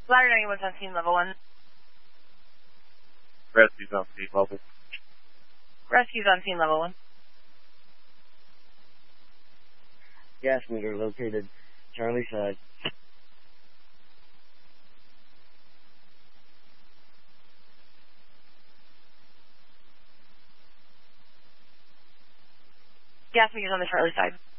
Ladder 91 on scene, level 1. Rescue's on scene, level. Rescue's on scene, level 1. Gas meter located Charlie side. Gas meter's on the Charlie side.